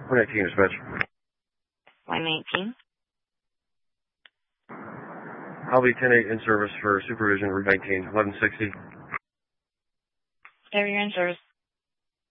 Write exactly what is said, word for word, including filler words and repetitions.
one nineteen, dispatch. one nineteen. I'll be ten eight in service for supervision, Route nineteen, eleven sixty. There, you're in service.